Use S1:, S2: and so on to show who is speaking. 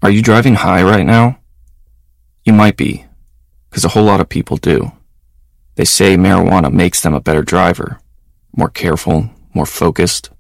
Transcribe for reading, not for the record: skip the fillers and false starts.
S1: Are you driving high right now? You might be, because a whole lot of people do. They say marijuana makes them a better driver, more careful, more focused.